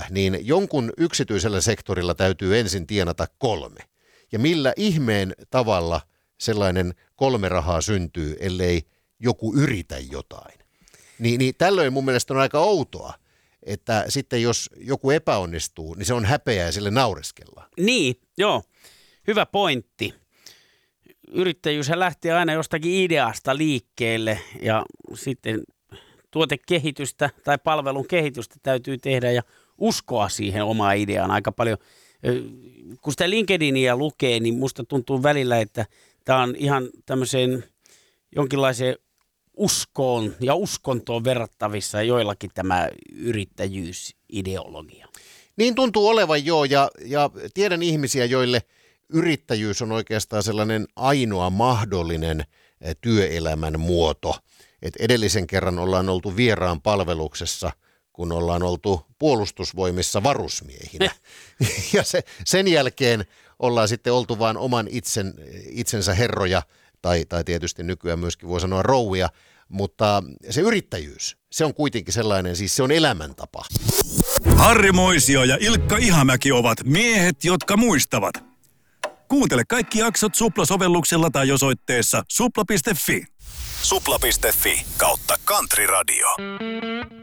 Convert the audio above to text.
niin jonkun yksityisellä sektorilla täytyy ensin tienata 3. Ja millä ihmeen tavalla sellainen 3 rahaa syntyy, ellei joku yritä jotain. Niin tällöin mun mielestä on aika outoa, että sitten jos joku epäonnistuu, niin se on häpeä ja sille naureskellaan. Niin, joo. Hyvä pointti. Yrittäjyyshän lähtee aina jostakin ideasta liikkeelle ja sitten tuotekehitystä tai palvelun kehitystä täytyy tehdä ja uskoa siihen omaan ideaan aika paljon. Kun sitä LinkedInia lukee, niin musta tuntuu välillä, että tämä on ihan tämmöiseen jonkinlaiseen uskoon ja uskontoon verrattavissa joillakin tämä yrittäjyysideologia. Niin tuntuu olevan joo, ja tiedän ihmisiä, joille yrittäjyys on oikeastaan sellainen ainoa mahdollinen työelämän muoto. Et edellisen kerran ollaan oltu vieraan palveluksessa, kun ollaan oltu puolustusvoimissa varusmiehinä. Ja sen jälkeen ollaan sitten oltu vain oman itsensä herroja, tai tietysti nykyään myöskin voi sanoa rouvia, mutta se yrittäjyys, se on kuitenkin sellainen, siis se on elämäntapa. Harri Moisio ja Ilkka Ihamäki ovat miehet, jotka muistavat. Kuuntele kaikki jaksot Supla-sovelluksella tai osoitteessa supla.fi. Supla.fi/Country Radio.